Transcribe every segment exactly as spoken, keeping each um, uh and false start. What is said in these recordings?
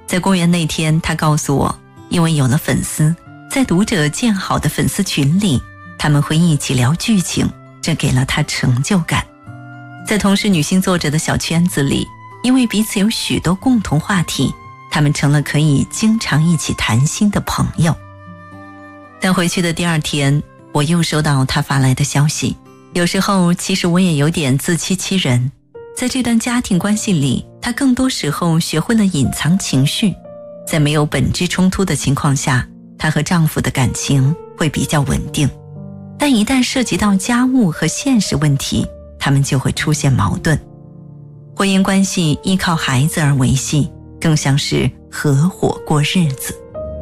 在公园那天，他告诉我，因为有了粉丝，在读者建好的粉丝群里，他们会一起聊剧情，这给了他成就感。在同是女性作者的小圈子里，因为彼此有许多共同话题，他们成了可以经常一起谈心的朋友。但回去的第二天，我又收到他发来的消息，有时候其实我也有点自欺欺人。在这段家庭关系里，她更多时候学会了隐藏情绪，在没有本质冲突的情况下，她和丈夫的感情会比较稳定。但一旦涉及到家务和现实问题，他们就会出现矛盾。婚姻关系依靠孩子而维系，更像是合伙过日子。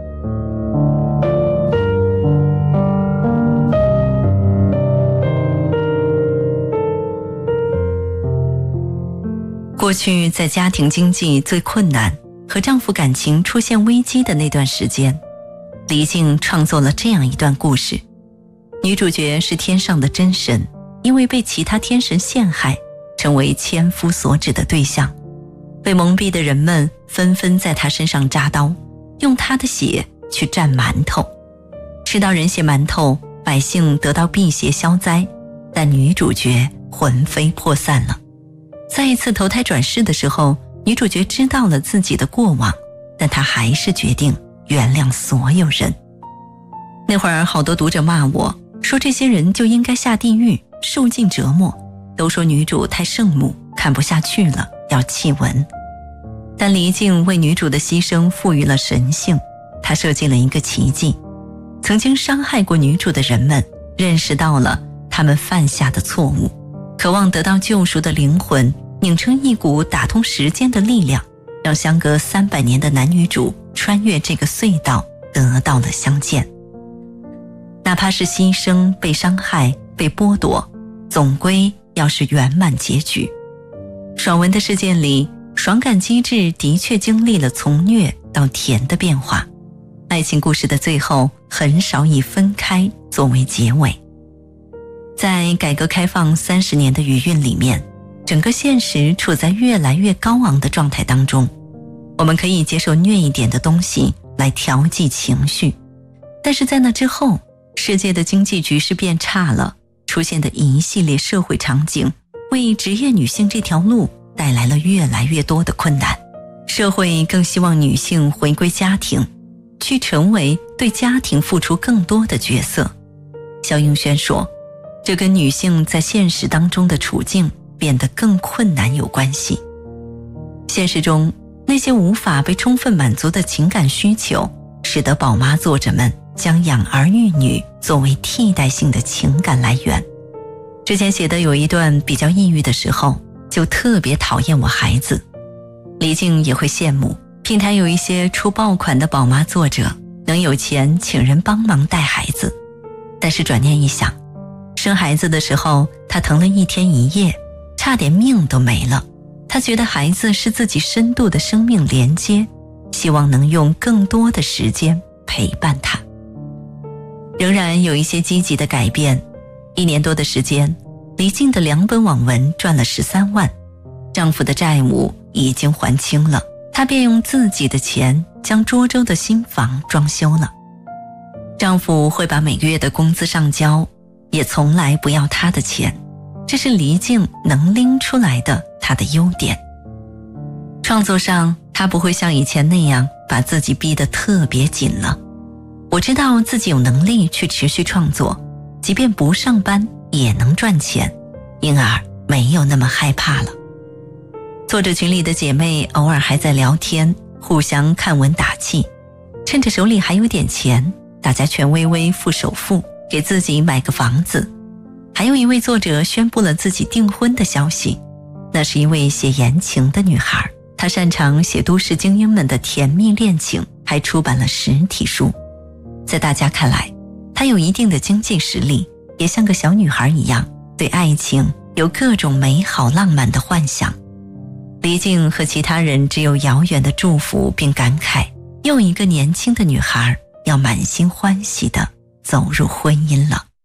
过去在家庭经济最困难和丈夫感情出现危机的那段时间，黎静创作了这样一段故事。女主角是天上的真神，因为被其他天神陷害，成为千夫所指的对象。被蒙蔽的人们纷纷在她身上扎刀，用她的血去蘸馒头。吃到人血馒头，百姓得到辟邪消灾，但女主角魂飞魄散了。再一次投胎转世的时候，女主角知道了自己的过往，但她还是决定原谅所有人。那会儿好多读者骂我，说这些人就应该下地狱，受尽折磨，都说女主太圣母，看不下去了，要弃文。但黎静为女主的牺牲赋予了神性，她设计了一个奇迹。曾经伤害过女主的人们认识到了他们犯下的错误，渴望得到救赎的灵魂拧成一股打通时间的力量，让相隔三百年的男女主穿越这个隧道得到了相见。哪怕是牺牲、被伤害、被剥夺，总归要是圆满结局。爽文的事件里，爽感机制的确经历了从虐到甜的变化。爱情故事的最后很少以分开作为结尾。在改革开放三十年的余韵里面，整个现实处在越来越高昂的状态当中。我们可以接受虐一点的东西来调剂情绪，但是在那之后，世界的经济局势变差了，出现的一系列社会场景为职业女性这条路带来了越来越多的困难。社会更希望女性回归家庭，去成为对家庭付出更多的角色。肖映轩说，这跟女性在现实当中的处境变得更困难有关系。现实中，那些无法被充分满足的情感需求，使得宝妈作者们将养儿育女作为替代性的情感来源。之前写的有一段比较抑郁的时候，就特别讨厌我孩子。黎静也会羡慕平台有一些出爆款的宝妈作者能有钱请人帮忙带孩子，但是转念一想，生孩子的时候她疼了一天一夜，差点命都没了。她觉得孩子是自己深度的生命连接，希望能用更多的时间陪伴他。仍然有一些积极的改变。一年多的时间，黎静的两本网文赚了十三万，丈夫的债务已经还清了，她便用自己的钱将涿州的新房装修了。丈夫会把每个月的工资上交，也从来不要她的钱，这是黎静能拎出来的她的优点。创作上，她不会像以前那样把自己逼得特别紧了。我知道自己有能力去持续创作，即便不上班也能赚钱，因而没有那么害怕了。作者群里的姐妹偶尔还在聊天，互相看文打气，趁着手里还有点钱，大家全微微付首付，给自己买个房子。还有一位作者宣布了自己订婚的消息，那是一位写言情的女孩，她擅长写都市精英们的甜蜜恋情，还出版了实体书。在大家看来，她有一定的经济实力，也像个小女孩一样，对爱情有各种美好浪漫的幻想。黎静和其他人只有遥远的祝福，并感慨又一个年轻的女孩要满心欢喜地走入婚姻了。